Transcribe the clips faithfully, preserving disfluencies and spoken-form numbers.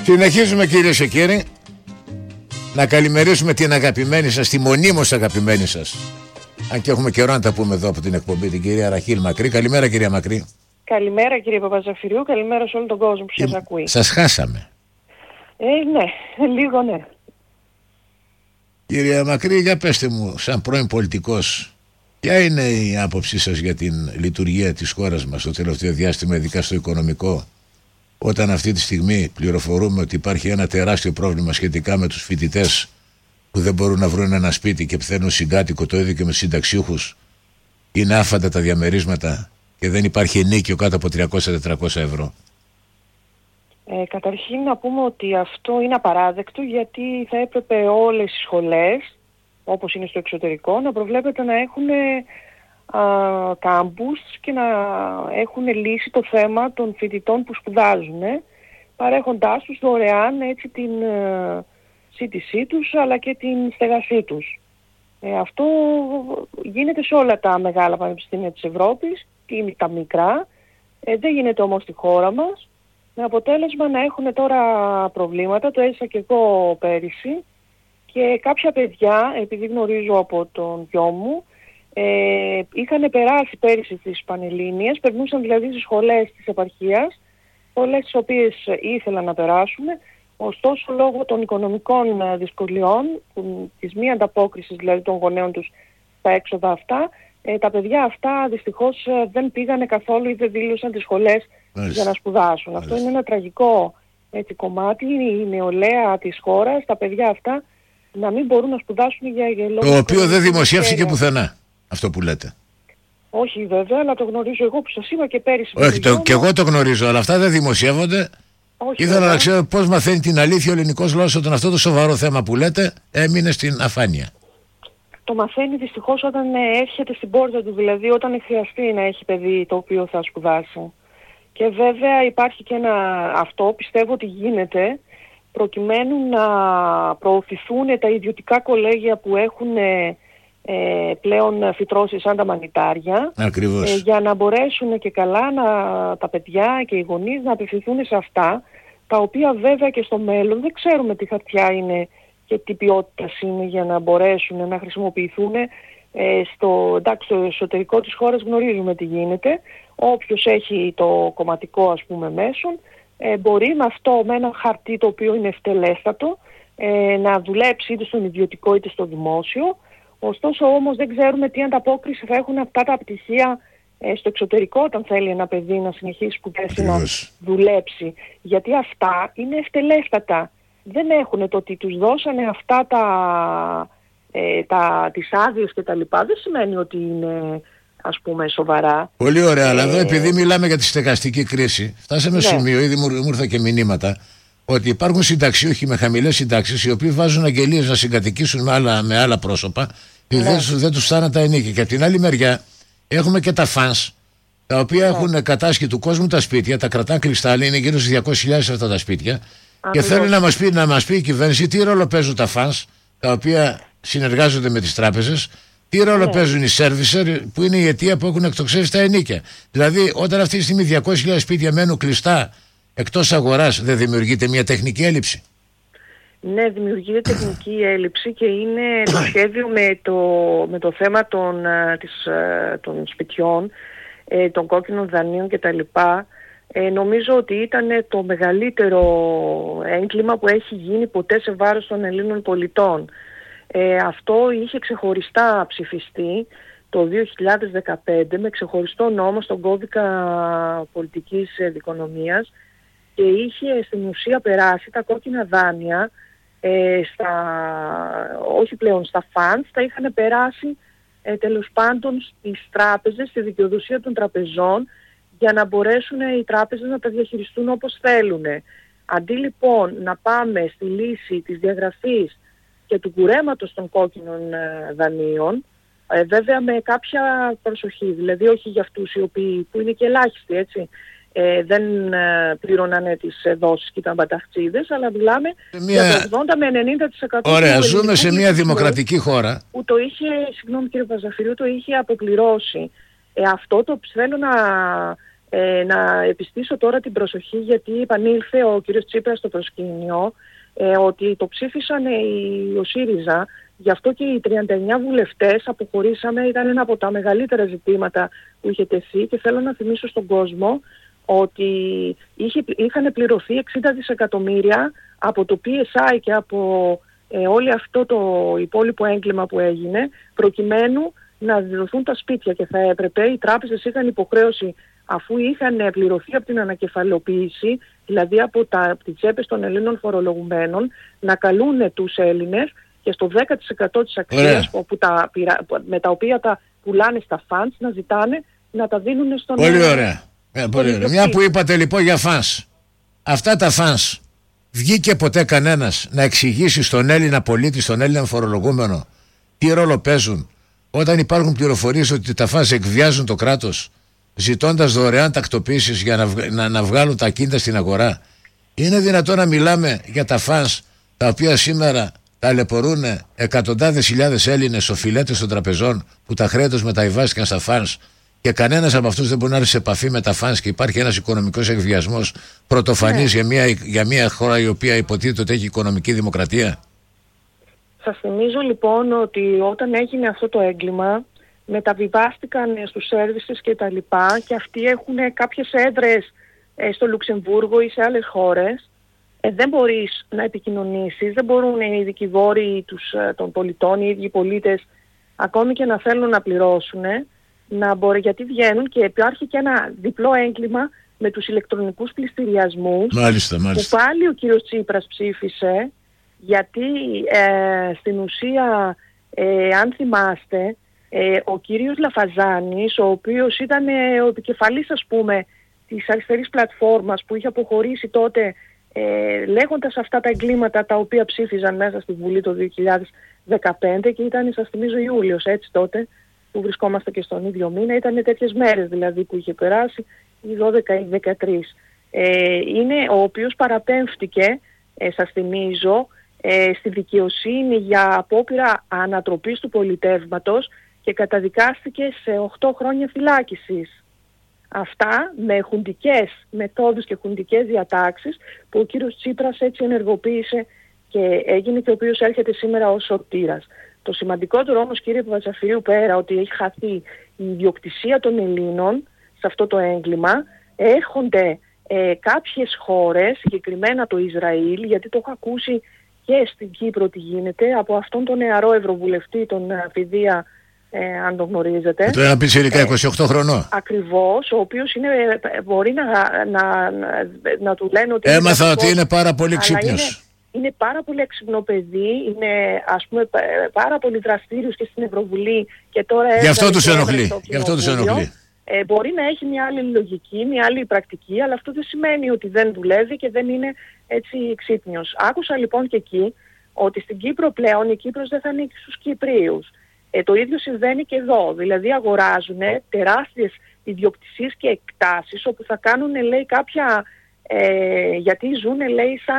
Συνεχίζουμε, κυρίες και κύριοι, να καλημερίσουμε την αγαπημένη σας, τη μονίμως αγαπημένη σας, αν και έχουμε καιρό να τα πούμε εδώ από την εκπομπή, την κυρία Ραχήλ Μακρύ. Καλημέρα, κυρία Μακρύ. Καλημέρα, κύριε Παπαζαφυριού, καλημέρα σε όλο τον κόσμο που σας ε, ακούει. Σας χάσαμε. Ε, ναι, λίγο ναι. Κυρία Μακρύ, για πέστε μου, σαν πρώην πολιτικός, ποια είναι η άποψή σας για την λειτουργία της χώρας μας το τελευταίο διάστημα, ειδικά στο οικονομικό, όταν αυτή τη στιγμή πληροφορούμε ότι υπάρχει ένα τεράστιο πρόβλημα σχετικά με τους φοιτητές που δεν μπορούν να βρουν ένα σπίτι και πεθαίνουν συγκάτοικο, το ίδιο και με τους συνταξιούχους. Είναι άφαντα τα διαμερίσματα και δεν υπάρχει ενίκιο κάτω από τριακόσια με τετρακόσια ευρώ. Ε, καταρχήν να πούμε ότι αυτό είναι απαράδεκτο, γιατί θα έπρεπε όλες οι σχολές, όπως είναι στο εξωτερικό, να προβλέπεται να έχουν κάμπους και να έχουν λύσει το θέμα των φοιτητών που σπουδάζουν, παρέχοντάς τους δωρεάν έτσι την uh, σύντησή τους αλλά και την στεγασή τους. Ε, αυτό γίνεται σε όλα τα μεγάλα πανεπιστήμια της Ευρώπης και τα μικρά, ε, δεν γίνεται όμως στη χώρα μας, με αποτέλεσμα να έχουν τώρα προβλήματα. Το έζησα και εγώ πέρυσι και κάποια παιδιά, επειδή γνωρίζω από τον γιο μου, Ε, είχαν περάσει πέρυσι στις Πανελλήνιες, περνούσαν δηλαδή στις σχολές της επαρχίας, σχολές τις οποίες ήθελαν να περάσουν, ωστόσο λόγω των οικονομικών δυσκολιών, της μη ανταπόκρισης δηλαδή των γονέων τους στα έξοδα αυτά, ε, τα παιδιά αυτά δυστυχώς δεν πήγανε καθόλου ή δεν δήλωσαν τις σχολές Μάλιστα. για να σπουδάσουν. Μάλιστα. Αυτό είναι ένα τραγικό έτσι, κομμάτι, η νεολαία της χώρας, τα παιδιά αυτά να μην μπορούν να σπουδάσουν για, για λόγω... Το οποίο δεν δημοσιεύθηκε πουθενά. Αυτό που λέτε. Όχι βέβαια, αλλά το γνωρίζω εγώ που σας είπα και πέρυσι. Όχι, το, και εγώ το γνωρίζω, αλλά αυτά δεν δημοσιεύονται. Όχι, Ήθελα βέβαια. να ξέρω πώς μαθαίνει την αλήθεια ο ελληνικός λαός όταν αυτό το σοβαρό θέμα που λέτε έμεινε στην αφάνεια. Το μαθαίνει δυστυχώς όταν έρχεται στην πόρτα του, δηλαδή όταν χρειαστεί να έχει παιδί το οποίο θα σπουδάσει. Και βέβαια υπάρχει και ένα αυτό, πιστεύω ότι γίνεται, προκειμένου να προωθηθούν τα ιδιωτικά κολέγια που έχουν Ε, πλέον φυτρώσει σαν τα μανιτάρια. Ακριβώς. Ε, για να μπορέσουν και καλά να, τα παιδιά και οι γονείς να απευθυνθούν σε αυτά, τα οποία βέβαια και στο μέλλον δεν ξέρουμε τι χαρτιά είναι και τι ποιότητα είναι για να μπορέσουν να χρησιμοποιηθούν ε, στο, εντάξει, στο εσωτερικό της χώρας γνωρίζουμε τι γίνεται. Όποιος έχει το κομματικό ας πούμε μέσον ε, μπορεί με αυτό, με ένα χαρτί το οποίο είναι ευτελέστατο, ε, να δουλέψει είτε στον ιδιωτικό είτε στο δημόσιο. Ωστόσο όμως δεν ξέρουμε τι ανταπόκριση θα έχουν αυτά τα πτυχία ε, στο εξωτερικό όταν θέλει ένα παιδί να συνεχίσει σπουδές ή να δουλέψει. Γιατί αυτά είναι ευτελέστατα. Δεν έχουν το ότι τους δώσανε αυτά τα, ε, τα, τις άδειες και τα λοιπά. Δεν σημαίνει ότι είναι ας πούμε σοβαρά. Πολύ ωραία, ε, αλλά εδώ επειδή μιλάμε για τη στεγαστική κρίση, φτάσαμε ναι. σημείο, ήδη μου, μου ήρθα και μηνύματα, ότι υπάρχουν συνταξιούχοι με χαμηλές συντάξεις οι οποίοι βάζουν αγγελίες να συγκατοικήσουν με άλλα, με άλλα πρόσωπα και ναι. δεν, δεν τους φτάνουν τα ενίκια. Και από την άλλη μεριά έχουμε και τα φανς τα οποία ναι. έχουν κατάσχει του κόσμου τα σπίτια, τα κρατάνε κλειστά, είναι γύρω στις διακόσιες χιλιάδες αυτά τα σπίτια. Α, και θέλει να μας, πει, να μας πει η κυβέρνηση τι ρόλο παίζουν τα φανς τα οποία συνεργάζονται με τις τράπεζες, τι ρόλο ναι. παίζουν οι servicer που είναι η αιτία που έχουν εκτοξεύσει τα ενίκια. Δηλαδή όταν αυτή τη στιγμή διακόσιες χιλιάδες σπίτια μένουν κλειστά εκτός αγοράς, δεν δημιουργείται μια τεχνική έλλειψη? Ναι, δημιουργείται τεχνική έλλειψη και είναι το σχέδιο με το, με το θέμα των, της, των σπιτιών, των κόκκινων δανείων κτλ. Ε, νομίζω ότι ήταν το μεγαλύτερο έγκλημα που έχει γίνει ποτέ σε βάρος των Ελλήνων πολιτών. Ε, αυτό είχε ξεχωριστά ψηφιστεί το δύο χιλιάδες δεκαπέντε με ξεχωριστό νόμο στον κώδικα πολιτικής δικονομίας και είχε στην ουσία περάσει τα κόκκινα δάνεια ε, στα, όχι πλέον στα funds, τα είχαν περάσει ε, τέλος πάντων στις τράπεζες, στη δικαιοδοσία των τραπεζών για να μπορέσουν οι τράπεζες να τα διαχειριστούν όπως θέλουν. Αντί λοιπόν να πάμε στη λύση της διαγραφής και του κουρέματος των κόκκινων ε, δανείων, ε, βέβαια με κάποια προσοχή, δηλαδή όχι για αυτούς οι οποίοι που είναι και ελάχιστοι έτσι, ε, δεν ε, πλήρωνανε τις ε, δόσεις και ήταν παταχτσίδες, αλλά μιλάμε μια... για το ογδόντα με ενενήντα τοις εκατό. Ωραία, ζούμε σε μια δημοκρατική χώρα που το είχε, συγγνώμη κύριε Παζαφυρίου, το είχε αποπληρώσει. Ε, αυτό το θέλω να Ε, να επιστήσω τώρα την προσοχή, γιατί επανήλθε ο κ. Τσίπρας στο προσκήνιο, ε, ότι το ψήφισαν οι, ο ΣΥΡΙΖΑ, γι' αυτό και οι τριάντα εννέα βουλευτές αποχωρήσαμε, ήταν ένα από τα μεγαλύτερα ζητήματα που είχε τεθεί, και θέλω να θυμίσω στον κόσμο ότι είχε, είχαν πληρωθεί εξήντα δισεκατομμύρια από το πι ες άι και από ε, όλο αυτό το υπόλοιπο έγκλημα που έγινε, προκειμένου να διδοθούν τα σπίτια, και θα έπρεπε, οι τράπεζες είχαν υποχρέωση, αφού είχαν πληρωθεί από την ανακεφαλαιοποίηση, δηλαδή από, τα, από τις τσέπες των Ελλήνων φορολογουμένων, να καλούν τους Έλληνες και στο δέκα τοις εκατό της αξίας που τα, με τα οποία τα πουλάνε στα funds, να ζητάνε να τα δίνουν στον... Πολύ ωραία. Ε, πολύ ωραία. Μια που είπατε λοιπόν για funds. Αυτά τα funds, βγήκε ποτέ κανένας να εξηγήσει στον Έλληνα πολίτη, στον Έλληνα φορολογούμενο, τι ρόλο παίζουν όταν υπάρχουν πληροφορίες ότι τα funds εκβιάζουν το κράτος, ζητώντας δωρεάν τακτοποίησεις για να, να, να βγάλουν τα κίνητα στην αγορά? Είναι δυνατόν να μιλάμε για τα funds τα οποία σήμερα ταλαιπωρούν εκατοντάδες χιλιάδες Έλληνες οφειλέτες των τραπεζών, που τα χρέη τους μεταβιβάστηκαν στα funds, και κανένας από αυτούς δεν μπορεί να έρθει σε επαφή με τα funds, και υπάρχει ένας οικονομικός εκβιασμός πρωτοφανής yeah. για, μια, για μια χώρα η οποία υποτίθεται ότι έχει οικονομική δημοκρατία? Σας θυμίζω λοιπόν ότι όταν έγινε αυτό το έγκλημα, μεταβιβάστηκαν στους services και τα λοιπά, και αυτοί έχουν κάποιες έδρες ε, στο Λουξεμβούργο ή σε άλλες χώρες. Ε, δεν μπορείς να επικοινωνήσεις, δεν μπορούν οι δικηγόροι τους, των πολιτών, οι ίδιοι πολίτες, ακόμη και να θέλουν να πληρώσουν, να μπορεί, γιατί βγαίνουν, και υπάρχει και ένα διπλό έγκλημα με τους ηλεκτρονικούς πληστηριασμούς, μάλιστα, μάλιστα. που πάλι ο κύριος Τσίπρας ψήφισε, γιατί ε, στην ουσία, ε, αν θυμάστε, ε, ο κύριος Λαφαζάνης, ο οποίος ήταν ε, ο επικεφαλής, ας πούμε, της αριστερής πλατφόρμας, που είχε αποχωρήσει τότε, ε, λέγοντας αυτά τα εγκλήματα τα οποία ψήφιζαν μέσα στη Βουλή το δύο χιλιάδες δεκαπέντε, και ήταν, σας θυμίζω, Ιούλιος, έτσι τότε, που βρισκόμαστε και στον ίδιο μήνα, ήταν τέτοιες μέρες δηλαδή που είχε περάσει, οι δώδεκα ή δεκατρείς. Ε, είναι ο οποίος παραπέμφθηκε, ε, σας θυμίζω, ε, στη δικαιοσύνη για απόπειρα ανατροπής του πολιτεύματος και καταδικάστηκε σε οκτώ χρόνια φυλάκισης. Αυτά με χουντικές μεθόδους και χουντικές διατάξεις που ο κύριος Τσίπρας έτσι ενεργοποίησε και έγινε, και ο οποίος έρχεται σήμερα ως σωτήρας. Το σημαντικότερο όμως, κύριε Παπατζαφυρίου, πέρα ότι έχει χαθεί η ιδιοκτησία των Ελλήνων σε αυτό το έγκλημα, έρχονται ε, κάποιες χώρες, συγκεκριμένα το Ισραήλ, γιατί το έχω ακούσει και στην Κύπρο τι γίνεται, από αυτόν τον νεαρό ευρωβουλευτή, τον Φιδία, ε, αν τον γνωρίζετε. Το ένα πεις ηλικία είκοσι οκτώ χρονών. Ακριβώς, ο οποίος είναι, μπορεί να, να, να, να του λένε ότι... Έμαθα είναι ότι είναι πάρα πολύ ξύπνιος. Είναι πάρα πολύ έξυπνο παιδί, είναι, ας πούμε, πάρα πολύ δραστήριος και στην Ευρωβουλή, και τώρα... Γι' αυτό τους ενοχλεί. Γι' αυτό τους ενοχλεί. Ε, μπορεί να έχει μια άλλη λογική, μια άλλη πρακτική, αλλά αυτό δεν σημαίνει ότι δεν δουλεύει και δεν είναι έτσι ξύπνιος. Άκουσα λοιπόν και εκεί ότι στην Κύπρο πλέον η Κύπρος δεν θα ανήκει στους Κυπρίους. Ε, το ίδιο συμβαίνει και εδώ. Δηλαδή αγοράζουν τεράστιες ιδιοκτησίες και εκτάσεις, όπου θα κάνουν, λέει, κάποια... Ε, γιατί ζουν, λέει, σαν...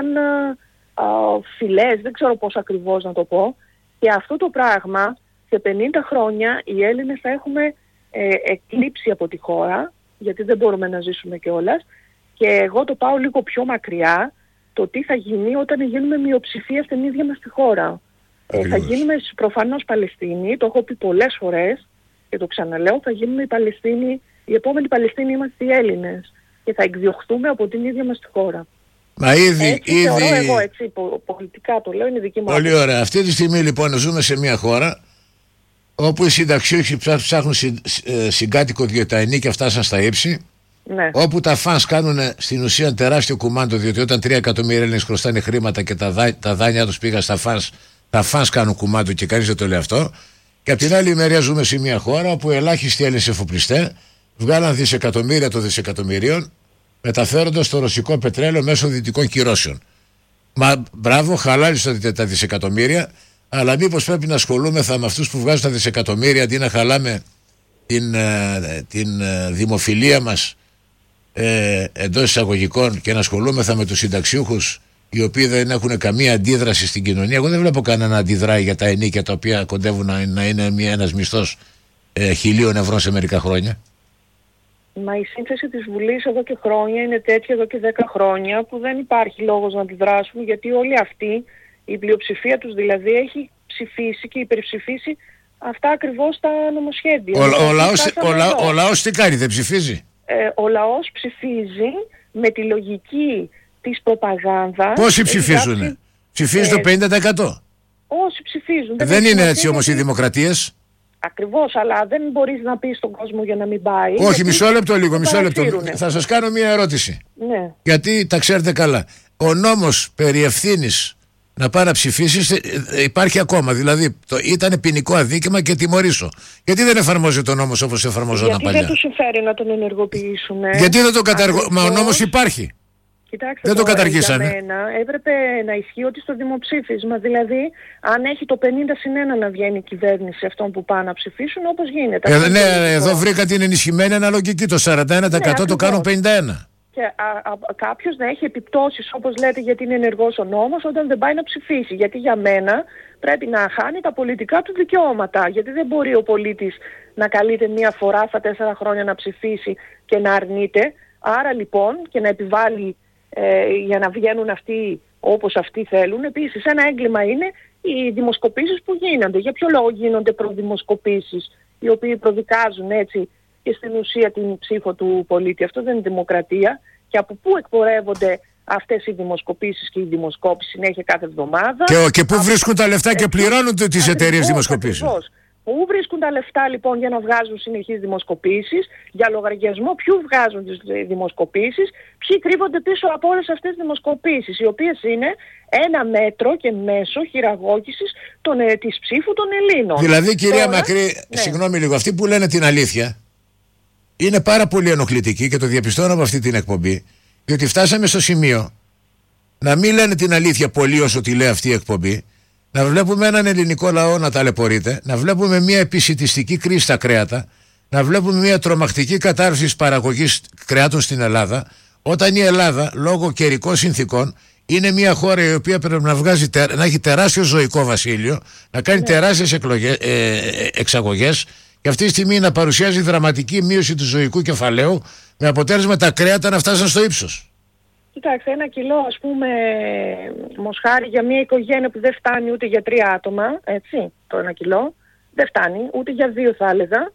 Uh, φυλές, δεν ξέρω πώς ακριβώς να το πω, και αυτό το πράγμα σε πενήντα χρόνια οι Έλληνες θα έχουμε ε, εκλείψει από τη χώρα, γιατί δεν μπορούμε να ζήσουμε κιόλας, και εγώ το πάω λίγο πιο μακριά, το τι θα γίνει όταν γίνουμε μειοψηφία στην ίδια μας τη χώρα. Ε, θα γίνουμε προφανώς Παλαιστίνοι, το έχω πει πολλές φορές και το ξαναλέω, θα γίνουμε οι Παλαιστίνοι, η επόμενη Παλαιστίνη είμαστε οι Έλληνες, και θα εκδιωχθούμε από την ίδια μας τη χώρα. Μα ήδη, έτσι ήδη... θεωρώ εγώ, έτσι, πολιτικά το λέω, είναι δική μου. Πολύ ωραία. Αυτή τη στιγμή λοιπόν ζούμε σε μια χώρα όπου οι συνταξιούχοι ψάχνουν συ, ε, συγκάτοικο διότι τα ενίκια φτάσαν στα ύψη, ναι. όπου τα φανς κάνουν στην ουσία τεράστιο κουμάντο, διότι όταν τρία εκατομμύρια Έλληνες χρωστάνε χρήματα και τα, δά, τα δάνεια τους πήγαν στα φανς, τα φανς κάνουν κουμάντο και κανείς δεν το λέει αυτό. Και από την άλλη μεριά ζούμε σε μια χώρα όπου ελάχιστοι Έλληνες εφοπλιστές βγάλαν δισεκατομμύρια των δισεκατομμυρίων, μεταφέροντας το ρωσικό πετρέλαιο μέσω δυτικών κυρώσεων. Μα μπράβο, χαλάλισαν τα δισεκατομμύρια, αλλά μήπως πρέπει να ασχολούμεθα με αυτούς που βγάζουν τα δισεκατομμύρια αντί να χαλάμε την, την δημοφιλία μας ε, εντός εισαγωγικών, και να ασχολούμεθα με τους συνταξιούχους οι οποίοι δεν έχουν καμία αντίδραση στην κοινωνία. Εγώ δεν βλέπω κανένα να αντιδράει για τα ενίκια τα οποία κοντεύουν να, να είναι μια, ένας μισθός ε, χιλίων ευρώ σε μερικά χρόνια. Μα η σύνθεση της Βουλής εδώ και χρόνια είναι τέτοια, εδώ και δέκα χρόνια, που δεν υπάρχει λόγος να αντιδράσουν, γιατί όλοι αυτοί, η πλειοψηφία τους δηλαδή, έχει ψηφίσει και υπερψηφίσει αυτά ακριβώς τα νομοσχέδια. Ο, ο, ο, λαός, ο, λα, ο λαός τι κάνει, δεν ψηφίζει? Ε, ο λαός ψηφίζει με τη λογική της προπαγάνδας. Πόσοι ψηφίζουν? Κάποιοι... Ψηφίζει ε, το πενήντα τοις εκατό. Όσοι ψηφίζουν. Δεν, δεν είναι έτσι όμως οι δημοκρατίες. Ακριβώς, αλλά δεν μπορείς να πεις στον κόσμο για να μην πάει. Όχι, μισό λεπτό λίγο, μισό λεπτό. Θα σας κάνω μία ερώτηση. Ναι. Γιατί τα ξέρετε καλά. Ο νόμος περί ευθύνης να πάει να ψηφίσεις υπάρχει ακόμα. Δηλαδή το, ήταν ποινικό αδίκημα και τιμωρήσω. Γιατί δεν εφαρμόζεται ο νόμος όπως εφαρμοζόταν παλιά? Γιατί δεν τους συμφέρει να τον ενεργοποιήσουν. Γιατί δεν τον καταργώ? Μα ο νόμος υπάρχει. Κοιτάξτε, δεν το καταργήσανε. Για μένα έπρεπε να ισχύει ότι στο δημοψήφισμα, δηλαδή αν έχει το πενήντα συν ένα να βγαίνει η κυβέρνηση αυτών που πάνε να ψηφίσουν, όπως γίνεται. Ε, ναι, εδώ βρήκα την ενισχυμένη αναλογική, το σαράντα ένα τοις εκατό ναι, το κάνουν πενήντα ένα τοις εκατό. Και α, α, κάποιος να έχει επιπτώσεις, όπως λέτε, γιατί είναι ενεργός ο νόμος, όταν δεν πάει να ψηφίσει. Γιατί για μένα πρέπει να χάνει τα πολιτικά του δικαιώματα. Γιατί δεν μπορεί ο πολίτης να καλείται μία φορά στα τέσσερα χρόνια να ψηφίσει και να αρνείται. Άρα λοιπόν και να επιβάλλει ε, για να βγαίνουν αυτοί όπως αυτοί θέλουν. Επίσης ένα έγκλημα είναι οι δημοσκοπήσεις που γίνονται. Για ποιο λόγο γίνονται προδημοσκοπήσεις, οι οποίοι προδικάζουν έτσι και στην ουσία την ψήφο του πολίτη? Αυτό δεν είναι δημοκρατία. Και από πού εκπορεύονται αυτές οι δημοσκοπήσεις και η δημοσκόπηση συνέχεια κάθε εβδομάδα? Και, και πού βρίσκουν τα λεφτά και πληρώνουν τις εταιρείες δημοσκοπήσεων? Πού βρίσκουν τα λεφτά λοιπόν για να βγάζουν συνεχείς δημοσκοπήσεις, για λογαριασμό ποιου βγάζουν τις δημοσκοπήσεις, ποιοι κρύβονται πίσω από όλες αυτές τις δημοσκοπήσεις, οι οποίες είναι ένα μέτρο και μέσο χειραγώγησης των, ε, της ψήφου των Ελλήνων. Δηλαδή κυρία Τώρα, Μακρύ, ναι. συγγνώμη λίγο, αυτοί που λένε την αλήθεια είναι πάρα πολύ ενοχλητικοί και το διαπιστώνω από αυτή την εκπομπή, διότι φτάσαμε στο σημείο να μην λένε την αλήθεια πολύ όσο τη λέει αυτή η εκπομπή, να βλέπουμε έναν ελληνικό λαό να ταλαιπωρείται, να βλέπουμε μια επισιτιστική κρίση στα κρέατα, να βλέπουμε μια τρομακτική κατάρρευση της παραγωγής κρεάτων στην Ελλάδα, όταν η Ελλάδα λόγω καιρικών συνθήκων είναι μια χώρα η οποία πρέπει να, βγάζει, να έχει τεράστιο ζωικό βασίλειο, να κάνει ναι. τεράστιες εκλογές, ε, εξαγωγές και αυτή τη στιγμή να παρουσιάζει δραματική μείωση του ζωικού κεφαλαίου με αποτέλεσμα τα κρέατα να φτάσουν στο ύψος. Κοιτάξτε, ένα κιλό ας πούμε μοσχάρι για μια οικογένεια που δεν φτάνει ούτε για τρία άτομα, έτσι, το ένα κιλό, δεν φτάνει, ούτε για δύο θα έλεγα,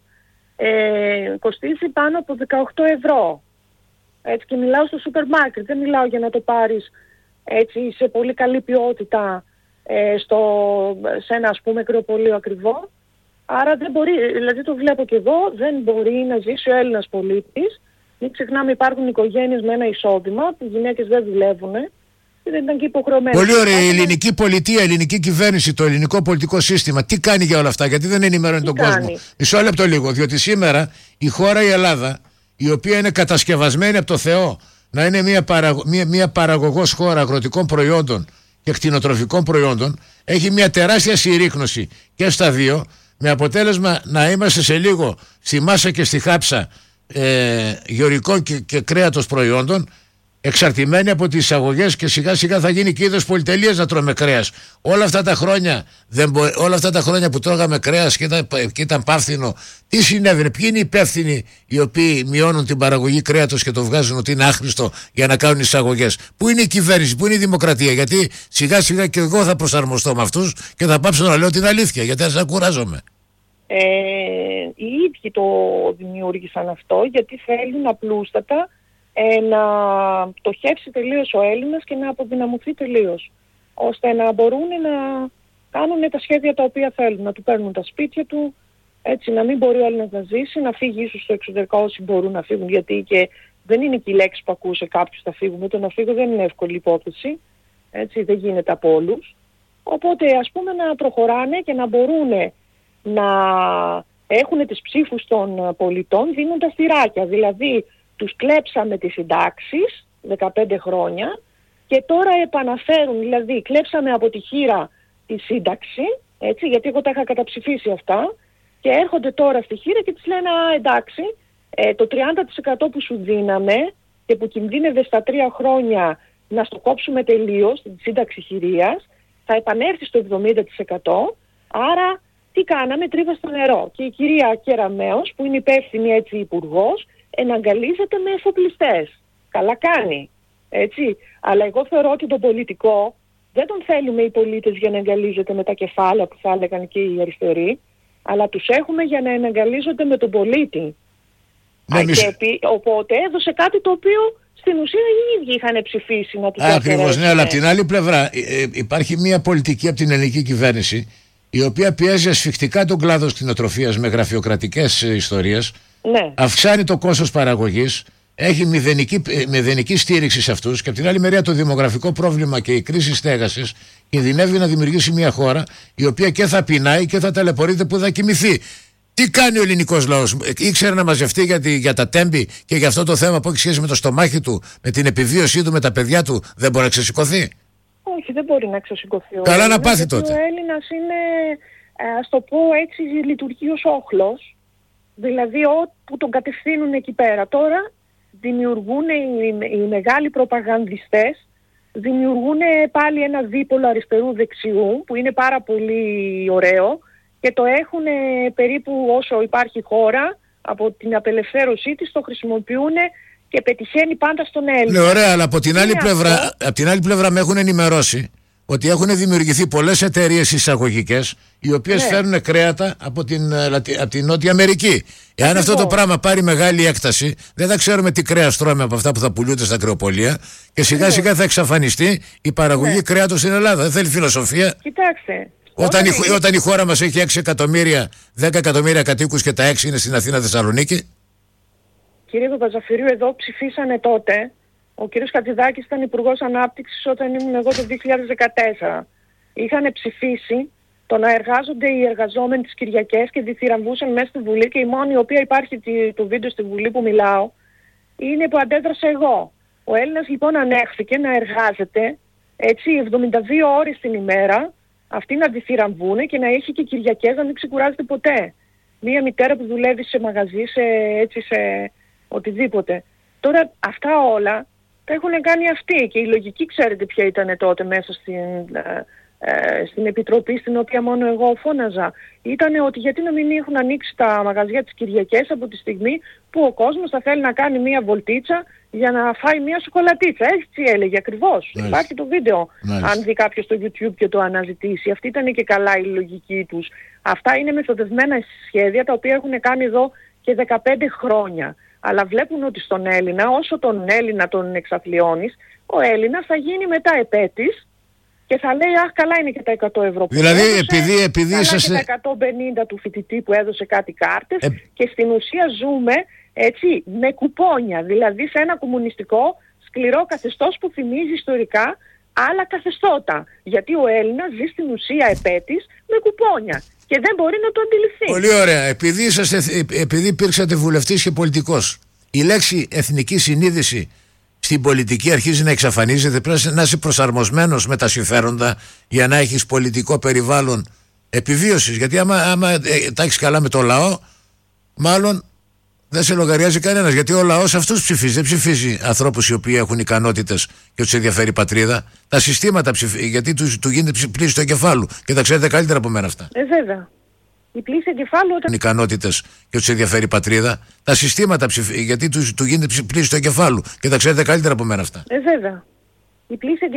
ε, κοστίζει πάνω από δεκαοκτώ ευρώ. Έτσι, και μιλάω στο σούπερ μάρκετ, δεν μιλάω για να το πάρεις έτσι σε πολύ καλή ποιότητα ε, στο, σε ένα ας πούμε κρεοπωλείο ακριβό. Άρα δεν μπορεί, δηλαδή το βλέπω και εδώ, δεν μπορεί να ζήσει ο Έλληνας πολίτης. Μην ξεχνάμε, υπάρχουν οικογένειες με ένα εισόδημα, που οι γυναίκες δεν δουλεύουν και δεν ήταν και υποχρεωμένες. Πολύ ωραία. Η ελληνική πολιτεία, η ελληνική κυβέρνηση, το ελληνικό πολιτικό σύστημα, τι κάνει για όλα αυτά? Γιατί δεν ενημερώνει τον κάνει? κόσμο? Μισό λεπτό λίγο. Διότι σήμερα η χώρα η Ελλάδα, η οποία είναι κατασκευασμένη από το Θεό να είναι μια, παραγω... μια, μια παραγωγός χώρα αγροτικών προϊόντων και κτηνοτροφικών προϊόντων, έχει μια τεράστια συρρίκνωση και στα δύο, με αποτέλεσμα να είμαστε σε λίγο στη μάσα και στη χάψα Ε, γεωργικών και, και κρέατος προϊόντων, εξαρτημένοι από τις εισαγωγές, και σιγά σιγά θα γίνει και είδος πολυτελείας να τρώμε κρέας. Όλα αυτά τα χρόνια, δεν μπο, όλα αυτά τα χρόνια που τρώγαμε κρέας και ήταν, και ήταν πάφθηνο, τι συνέβαινε? Ποιοι είναι οι υπεύθυνοι οι οποίοι μειώνουν την παραγωγή κρέατος και το βγάζουν ότι είναι άχρηστο για να κάνουν εισαγωγές? Πού είναι η κυβέρνηση, πού είναι η δημοκρατία? Γιατί σιγά σιγά και εγώ θα προσαρμοστώ με αυτούς και θα πάψω να λέω την αλήθεια, γιατί θα κουράζομαι. Ε, οι ίδιοι το δημιούργησαν αυτό, γιατί θέλουν απλούστατα ε, να πτωχεύσει τελείως ο Έλληνας και να αποδυναμωθεί τελείως, ώστε να μπορούν να κάνουν τα σχέδια τα οποία θέλουν, να του παίρνουν τα σπίτια του, έτσι, να μην μπορεί ο Έλληνας να ζήσει, να φύγει ίσως στο εξωτερικό όσοι μπορούν να φύγουν, γιατί και δεν είναι και η λέξη που ακούσε κάποιος θα φύγουμε, το να φύγω δεν είναι εύκολη υπόθεση, έτσι, δεν γίνεται από όλους. Οπότε ας πούμε να προχωράνε και να μπορούν να έχουν τις ψήφους των πολιτών δίνοντας τυράκια. Δηλαδή τους κλέψαμε τις συντάξεις δεκαπέντε χρόνια και τώρα επαναφέρουν, δηλαδή κλέψαμε από τη χείρα τη σύνταξη, έτσι, γιατί εγώ τα είχα καταψηφίσει αυτά, και έρχονται τώρα στη χείρα και τις λένε α, εντάξει, ε, το τριάντα τοις εκατό που σου δίναμε και που κινδύνευε στα τρία χρόνια να στο κόψουμε τελείως, τη σύνταξη χειρίας, θα επανέλθει στο εβδομήντα τοις εκατό, άρα τι κάναμε, τρύπα στο νερό. Και η κυρία Κεραμέως, που είναι υπεύθυνη έτσι υπουργός, εναγκαλίζεται με εφοπλιστές. Καλά κάνει. Έτσι. Αλλά εγώ θεωρώ ότι τον πολιτικό δεν τον θέλουμε οι πολίτες για να εναγκαλίζεται με τα κεφάλαια που θα έλεγαν και οι αριστεροί, αλλά τους έχουμε για να εναγκαλίζονται με τον πολίτη. Ναι, μισ... επί, οπότε έδωσε κάτι το οποίο στην ουσία οι ίδιοι είχαν ψηφίσει να τους αφαιρέσουν. Ακριβώς, ναι, αλλά από την άλλη πλευρά ε, υπάρχει μια πολιτική από την ελληνική κυβέρνηση η οποία πιέζει ασφιχτικά τον κλάδο της κτηνοτροφίας με γραφειοκρατικές ε, ιστορίες, ναι. Αυξάνει το κόστος παραγωγής, έχει μηδενική, μηδενική στήριξη σε αυτούς και από την άλλη μεριά το δημογραφικό πρόβλημα και η κρίση στέγασης κινδυνεύει να δημιουργήσει μια χώρα η οποία και θα πεινάει και θα ταλαιπωρείται που θα κοιμηθεί. Τι κάνει ο ελληνικός λαός? Ήξερε να μαζευτεί για, τη, για τα τέμπη και για αυτό το θέμα που έχει σχέση με το στομάχι του, με την επιβίωσή του, με τα παιδιά του? Δεν μπορεί να ξεσηκωθεί? Όχι, δεν μπορεί να ξεσηκωθεί. Καλά να πάθει τότε. Ο Έλληνας είναι, ας το πω έτσι, λειτουργεί ως όχλος. Δηλαδή όπου τον κατευθύνουν εκεί πέρα. Τώρα δημιουργούν οι, οι μεγάλοι προπαγανδιστές, δημιουργούν πάλι ένα δίπολο αριστερού-δεξιού που είναι πάρα πολύ ωραίο και το έχουν περίπου όσο υπάρχει χώρα από την απελευθέρωσή της, το χρησιμοποιούν και πετυχαίνει πάντα στον Έλληνα. Ναι, ωραία, αλλά από την, άλλη πλευρά, από την άλλη πλευρά με έχουν ενημερώσει ότι έχουν δημιουργηθεί πολλές εταιρείες εισαγωγικές οι οποίες ναι. φέρνουν κρέατα από την, από την Νότια Αμερική. Εάν αυτό το πράγμα πάρει μεγάλη έκταση, δεν θα ξέρουμε τι κρέας τρώμε από αυτά που θα πουλούνται στα κρεοπολία και σιγά σιγά θα εξαφανιστεί η παραγωγή ναι. κρέατος στην Ελλάδα. Δεν θέλει φιλοσοφία. Κοιτάξτε. Όταν, η, όταν η χώρα μας έχει έξι εκατομμύρια, δέκα εκατομμύρια κατοίκους και τα έξι είναι στην Αθήνα, Θεσσαλονίκη. Κύριε Παπαζαφυρίου, εδώ ψηφίσανε τότε. Ο κύριος Χατζηδάκης ήταν υπουργός ανάπτυξης όταν ήμουν εγώ το δύο χιλιάδες δεκατέσσερα. Είχαν ψηφίσει το να εργάζονται οι εργαζόμενοι τις Κυριακές και διθυραμβούσαν μέσα στη Βουλή και η μόνη η οποία υπάρχει το βίντεο στη Βουλή που μιλάω είναι που αντέδρασα εγώ. Ο Έλληνας λοιπόν ανέχθηκε να εργάζεται έτσι εβδομήντα δύο ώρες την ημέρα, αυτοί να διθυραμβούν και να έχει και Κυριακές να μην ξεκουράζεται ποτέ. Μία μητέρα που δουλεύει σε μαγαζί, σε, έτσι, σε οτιδήποτε. Τώρα αυτά όλα τα έχουν κάνει αυτοί και η λογική ξέρετε ποια ήταν τότε μέσα στην, ε, ε, στην επιτροπή στην οποία μόνο εγώ φώναζα. Ήτανε ότι γιατί να μην έχουν ανοίξει τα μαγαζιά τις Κυριακές από τη στιγμή που ο κόσμος θα θέλει να κάνει μία βολτίτσα για να φάει μία σοκολατίτσα. Έτσι έλεγε ακριβώς. Μάλιστα. Υπάρχει το βίντεο. Μάλιστα. Αν δει κάποιος στο YouTube και το αναζητήσει. Αυτή ήταν και καλά η λογική τους. Αυτά είναι μεθοδευμένα σχέδια τα οποία έχουν κάνει εδώ και δεκαπέντε χρόνια. Αλλά βλέπουν ότι στον Έλληνα, όσο τον Έλληνα τον εξαθλιώνεις, ο Έλληνας θα γίνει μετά επέτης και θα λέει αχ καλά είναι και τα εκατό ευρώ που δηλαδή, έδωσε, επειδή, επειδή καλά είσαστε... και τα εκατόν πενήντα του φοιτητή που έδωσε κάτι κάρτες ε... και στην ουσία ζούμε έτσι με κουπόνια, δηλαδή σε ένα κομμουνιστικό σκληρό καθεστώς που θυμίζει ιστορικά άλλα καθεστώτα. Γιατί ο Έλληνας ζει στην ουσία επέτης με κουπόνια. Και δεν μπορεί να το αντιληφθεί. Πολύ ωραία. Επειδή, είσαστε, επειδή υπήρξατε βουλευτής και πολιτικός, η λέξη εθνική συνείδηση στην πολιτική αρχίζει να εξαφανίζεται. Πρέπει να είσαι προσαρμοσμένος με τα συμφέροντα για να έχεις πολιτικό περιβάλλον επιβίωσης. Γιατί άμα, άμα ε, τα έχεις καλά με το λαό, μάλλον δεν σε λογαριάζει κανένας. Γιατί ο λαός αυτούς ψηφίζει. Δεν ψηφίζει ανθρώπους οι οποίοι έχουν ικανότητες και τους ενδιαφέρει η πατρίδα. Τα συστήματα ψηφίζει. Γιατί του, του γίνεται πλήση του εγκεφάλου. Και τα ξέρετε καλύτερα από μένα αυτά. Ε, βέβαια. Η πλήση εγκεφάλου όταν. Ικανότητες και τους ενδιαφέρει η πατρίδα. Τα συστήματα ψηφίζει. Γιατί του, του γίνεται πλήση του εγκεφάλου. Και τα ξέρετε καλύτερα από μένα αυτά. Ε, βέβαια. Η πλήση